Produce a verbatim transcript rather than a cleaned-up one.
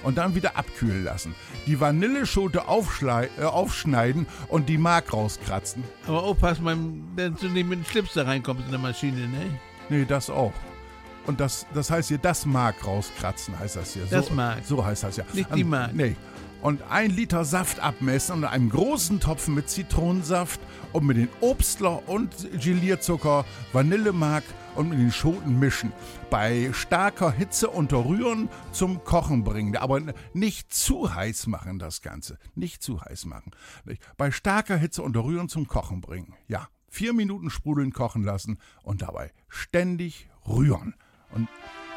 und dann wieder abkühlen lassen. Die Vanilleschote aufschlei- äh, aufschneiden und die Mark rauskratzen. Aber aufpassen, beim, dass du nicht mit dem Schlips da reinkommst in der Maschine, ne? Nee, das auch. Und das, das heißt hier, das Mark rauskratzen heißt das hier. Das so, Mark. So heißt das ja. Nicht die Mark. Nee. Und ein Liter Saft abmessen und in einem großen Topf mit Zitronensaft und mit den Obstler und Gelierzucker, Vanillemark und mit den Schoten mischen. Bei starker Hitze unterrühren, zum Kochen bringen. Aber nicht zu heiß machen das Ganze. Nicht zu heiß machen. Bei starker Hitze unterrühren, zum Kochen bringen. Ja, vier Minuten sprudeln kochen lassen und dabei ständig rühren. Und